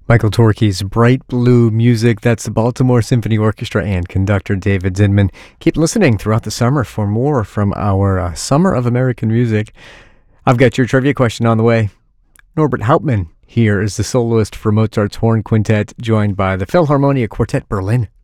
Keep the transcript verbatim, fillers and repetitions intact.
Michael Torke's Bright Blue Music. That's the Baltimore Symphony Orchestra and conductor David Zinman. Keep listening throughout the summer for more from our uh, Summer of American Music. I've got your trivia question on the way. Norbert Hauptmann here is the soloist for Mozart's Horn Quintet, joined by the Philharmonia Quartet Berlin.